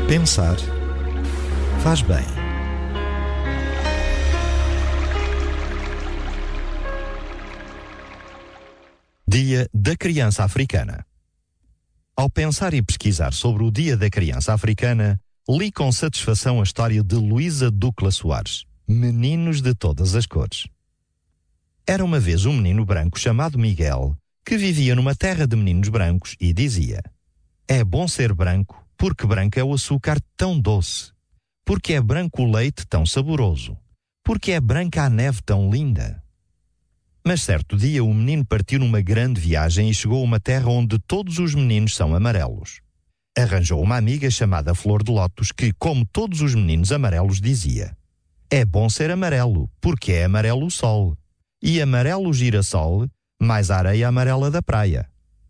Pensar faz bem. Dia da Criança Africana. Ao pensar e pesquisar sobre o Dia da Criança Africana, li com satisfação a história de Luísa Ducla Soares, Meninos de Todas as Cores. Era uma vez um menino branco chamado Miguel, que vivia numa terra de meninos brancos e dizia: é bom ser branco, porque branco é o açúcar tão doce, porque é branco o leite tão saboroso, porque é branca a neve tão linda. Mas certo dia o menino partiu numa grande viagem e chegou a uma terra onde todos os meninos são amarelos. Arranjou uma amiga chamada Flor de Lótus que, como todos os meninos amarelos, dizia: é bom ser amarelo, porque é amarelo o sol, e amarelo o girassol, mais a areia amarela da praia.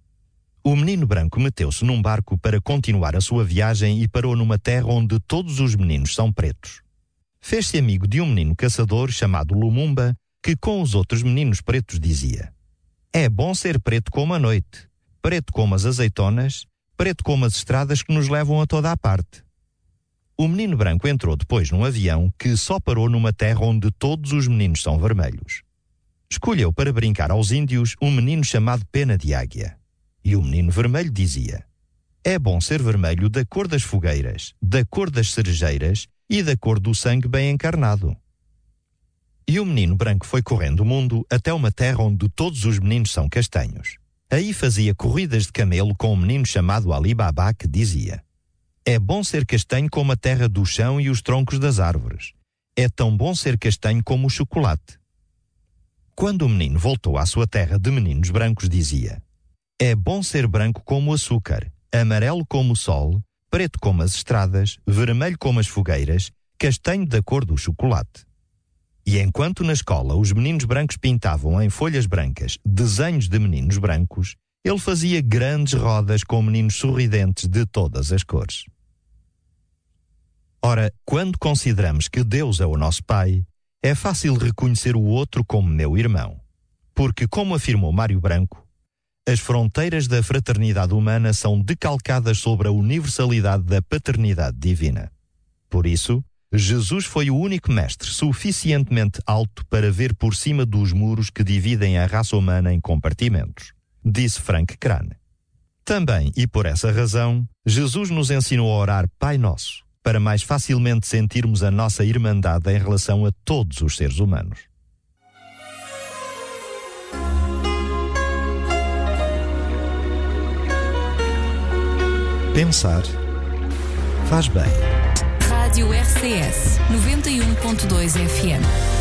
O menino branco meteu-se num barco para continuar a sua viagem e parou numa terra onde todos os meninos são pretos. Fez-se amigo de um menino caçador chamado Lumumba, que com os outros meninos pretos dizia: é bom ser preto como a noite, preto como as azeitonas, preto como as estradas que nos levam a toda a parte. O menino branco entrou depois num avião que só parou numa terra onde todos os meninos são vermelhos. Escolheu para brincar aos índios um menino chamado Pena de Águia. E o menino vermelho dizia: é bom ser vermelho da cor das fogueiras, da cor das cerejeiras e da cor do sangue bem encarnado. E o menino branco foi correndo o mundo até uma terra onde todos os meninos são castanhos. Aí fazia corridas de camelo com um menino chamado Ali Baba que dizia: é bom ser castanho como a terra do chão e os troncos das árvores. É tão bom ser castanho como o chocolate. Quando o menino voltou à sua terra de meninos brancos, dizia: é bom ser branco como o açúcar, amarelo como o sol, preto como as estradas, vermelho como as fogueiras, castanho da cor do chocolate. E enquanto na escola os meninos brancos pintavam em folhas brancas desenhos de meninos brancos, ele fazia grandes rodas com meninos sorridentes de todas as cores. Ora, quando consideramos que Deus é o nosso Pai, é fácil reconhecer o outro como meu irmão. Porque, como afirmou Mário Branco, as fronteiras da fraternidade humana são decalcadas sobre a universalidade da paternidade divina. Por isso, Jesus foi o único mestre suficientemente alto para ver por cima dos muros que dividem a raça humana em compartimentos, disse Frank Crane. Também, e por essa razão, Jesus nos ensinou a orar Pai Nosso, para mais facilmente sentirmos a nossa irmandade em relação a todos os seres humanos. Pensar faz bem. Rádio RCS 91.2 FM.